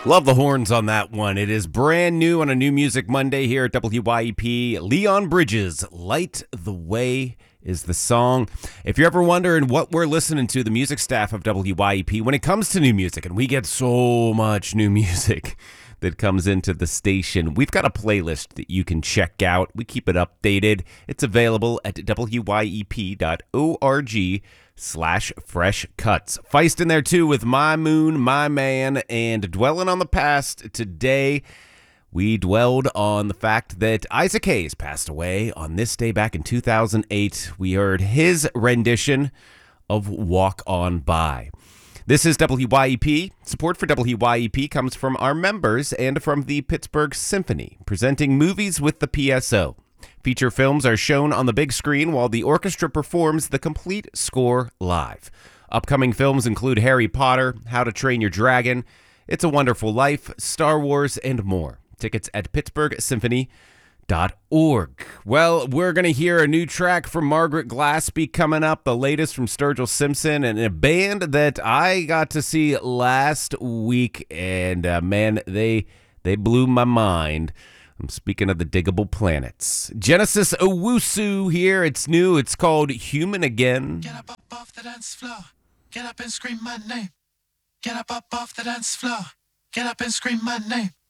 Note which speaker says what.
Speaker 1: Love the horns on that one. It is brand new on a New Music Monday here at WYEP. Leon Bridges, Light the Way is the song. If you're ever wondering what we're listening to, the music staff of WYEP, when it comes to new music, and we get so much new music that comes into the station, we've got a playlist that you can check out. We keep it updated. It's available at wyep.org/fresh cuts. Feist in there too with My Moon, My Man, and dwelling on the past. Today, we dwelled on the fact that Isaac Hayes passed away on this day back in 2008. We heard his rendition of Walk On By. This is WYEP. Support for WYEP comes from our members and from the Pittsburgh Symphony, presenting movies with the PSO. Feature films are shown on the big screen while the orchestra performs the complete score live. Upcoming films include Harry Potter, How to Train Your Dragon, It's a Wonderful Life, Star Wars, and more. Tickets at pittsburghsymphony.org. Well, we're going to hear a new track from Margaret Glaspie coming up, the latest from Sturgill Simpson, and a band that I got to see last week, and man, they blew my mind. I'm speaking of the Diggable Planets. Genesis Owusu here. It's new. It's called Human Again.
Speaker 2: Get up off the dance floor. Get up and scream my name. Get up off the dance floor. Get up and scream my name.